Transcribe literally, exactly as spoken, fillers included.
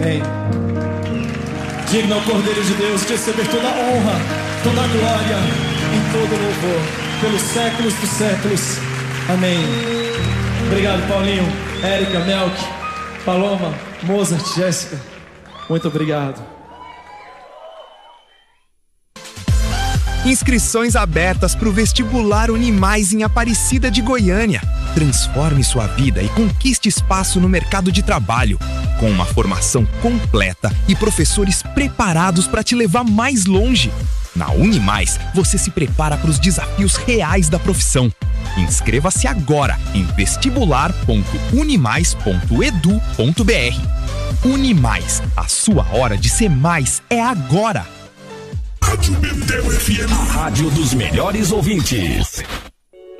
Amém. Digno é o Cordeiro de Deus de receber toda a honra, toda a glória e todo o louvor pelos séculos dos séculos. Amém. Obrigado, Paulinho, Érica, Melk, Paloma, Mozart, Jéssica. Muito obrigado. Inscrições abertas para o vestibular Unimais em Aparecida de Goiânia. Transforme sua vida e conquiste espaço no mercado de trabalho, com uma formação completa e professores preparados para te levar mais longe. Na Unimais, você se prepara para os desafios reais da profissão. Inscreva-se agora em vestibular ponto unimais ponto edu ponto br. Unimais, a sua hora de ser mais é agora. Rádio Bedel F M, a rádio dos melhores ouvintes.